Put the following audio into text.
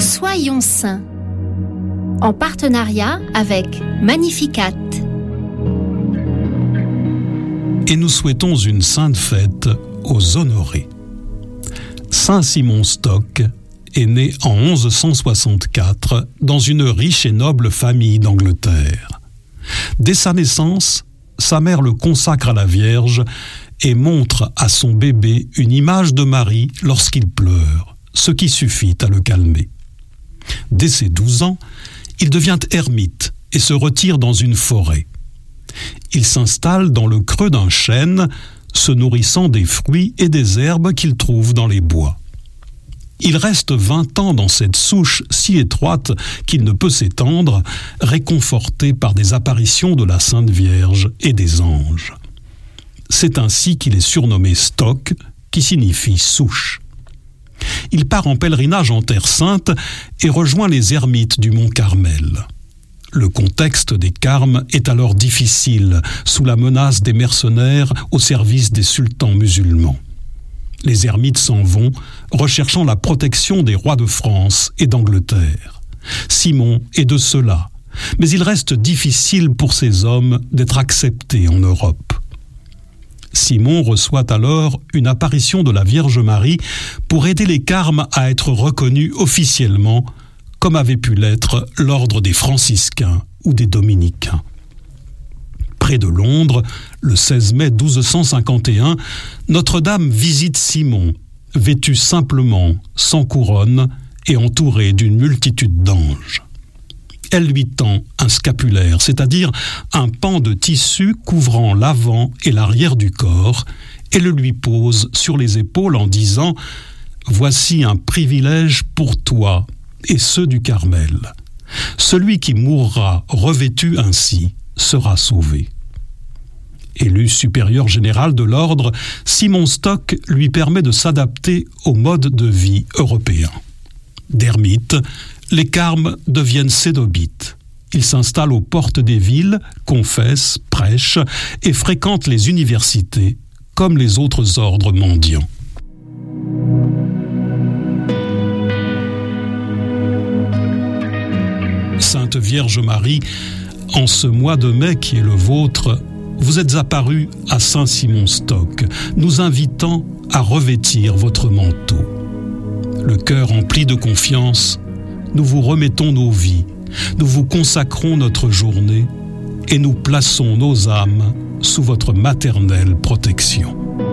Soyons saints, en partenariat avec Magnificat. Et nous souhaitons une sainte fête aux honorés. Saint Simon Stock est né en 1164 dans une riche et noble famille d'Angleterre. Dès sa naissance, sa mère le consacre à la Vierge et montre à son bébé une image de Marie lorsqu'il pleure, ce qui suffit à le calmer. Dès ses 12 ans, il devient ermite et se retire dans une forêt. Il s'installe dans le creux d'un chêne, se nourrissant des fruits et des herbes qu'il trouve dans les bois. Il reste 20 ans dans cette souche si étroite qu'il ne peut s'étendre, réconforté par des apparitions de la Sainte Vierge et des anges. C'est ainsi qu'il est surnommé Stock, qui signifie souche. Il part en pèlerinage en Terre Sainte et rejoint les ermites du mont Carmel. Le contexte des Carmes est alors difficile, sous la menace des mercenaires au service des sultans musulmans. Les ermites s'en vont, recherchant la protection des rois de France et d'Angleterre. Simon est de ceux-là, mais il reste difficile pour ces hommes d'être acceptés en Europe. Simon reçoit alors une apparition de la Vierge Marie pour aider les Carmes à être reconnus officiellement, comme avait pu l'être l'ordre des franciscains ou des dominicains. Près de Londres, le 16 mai 1251, Notre-Dame visite Simon, vêtu simplement, sans couronne et entouré d'une multitude d'anges. Elle lui tend un scapulaire, c'est-à-dire un pan de tissu couvrant l'avant et l'arrière du corps, et le lui pose sur les épaules en disant « Voici un privilège pour toi et ceux du Carmel. Celui qui mourra revêtu ainsi sera sauvé. » Élu supérieur général de l'ordre, Simon Stock lui permet de s'adapter au mode de vie européen. D'ermite, les Carmes deviennent cénobites. Ils s'installent aux portes des villes, confessent, prêchent et fréquentent les universités comme les autres ordres mendiants. Sainte Vierge Marie, en ce mois de mai qui est le vôtre, vous êtes apparue à Saint Simon Stock, nous invitant à revêtir votre manteau. Le cœur empli de confiance, nous vous remettons nos vies, nous vous consacrons notre journée et nous plaçons nos âmes sous votre maternelle protection.